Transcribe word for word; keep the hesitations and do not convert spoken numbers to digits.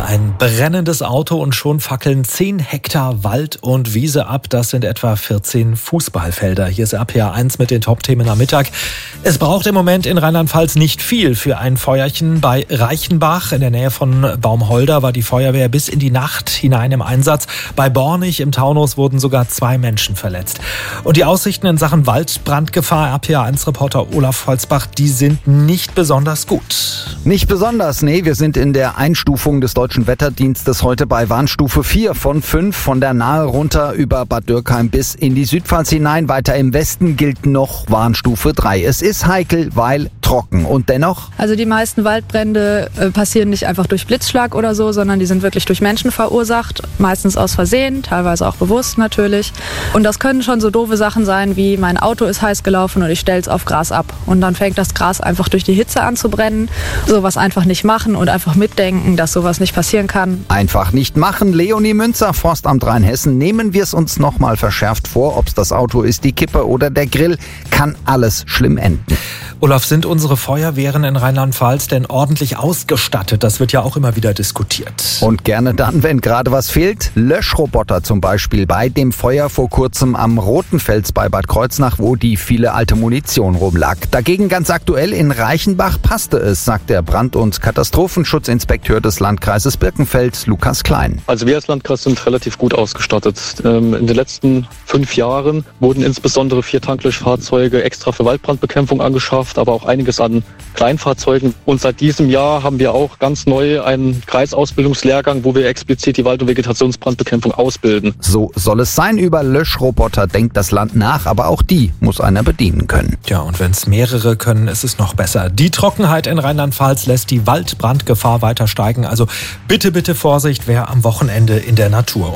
Ein brennendes Auto und schon fackeln zehn Hektar Wald und Wiese ab. Das sind etwa vierzehn Fußballfelder. Hier ist R P R eins mit den Top-Themen am Mittag. Es braucht im Moment in Rheinland-Pfalz nicht viel für ein Feuerchen. Bei Reichenbach in der Nähe von Baumholder war die Feuerwehr bis in die Nacht hinein im Einsatz. Bei Bornig im Taunus wurden sogar zwei Menschen verletzt. Und die Aussichten in Sachen Waldbrandgefahr, R P R eins Reporter Olaf Holzbach, die sind nicht besonders gut. Nicht besonders, nee. Wir sind in der Einstufung des Deutschen Wetterdienstes heute bei Warnstufe vier von fünf. Von der Nahe runter über Bad Dürkheim bis in die Südpfalz hinein. Weiter im Westen gilt noch Warnstufe drei. Es ist heikel, weil trocken. Und dennoch? Also die meisten Waldbrände äh, passieren nicht einfach durch Blitzschlag oder so, sondern die sind wirklich durch Menschen verursacht. Meistens aus Versehen, teilweise auch bewusst natürlich. Und das können schon so doofe Sachen sein, wie mein Auto ist heiß gelaufen und ich stelle es auf Gras ab. Und dann fängt das Gras einfach durch die Hitze an zu brennen. Sowas einfach nicht machen und einfach mitdenken, dass sowas nicht passieren kann. Einfach nicht machen. Leonie Münzer, Forstamt Rheinhessen. Nehmen wir es uns nochmal verschärft vor, ob es das Auto ist, die Kippe oder der Grill, kann alles schlimm enden. Olaf, sind unsere Feuerwehren in Rheinland-Pfalz denn ordentlich ausgestattet? Das wird ja auch immer wieder diskutiert. Und gerne dann, wenn gerade was fehlt. Löschroboter zum Beispiel bei dem Feuer vor kurzem am Rotenfels bei Bad Kreuznach, wo die viele alte Munition rumlag. Dagegen ganz aktuell in Reichenbach passte es, sagt der Brand- und Katastrophenschutzinspekteur des Landkreises Birkenfeld, Lukas Klein. Also wir als Landkreis sind relativ gut ausgestattet. In den letzten fünf Jahren wurden insbesondere vier Tanklöschfahrzeuge extra für Waldbrandbekämpfung angeschafft, aber auch einiges an Kleinfahrzeugen. Und seit diesem Jahr haben wir auch ganz neu einen Kreisausbildungslehrgang, wo wir explizit die Wald- und Vegetationsbrandbekämpfung ausbilden. So soll es sein. Über Löschroboter denkt das Land nach, aber auch die muss einer bedienen können. Ja, und wenn es mehrere können, ist es noch besser. Die Trockenheit in Rheinland-Pfalz lässt die Waldbrandgefahr weiter steigen. Also bitte, bitte Vorsicht, wer am Wochenende in der Natur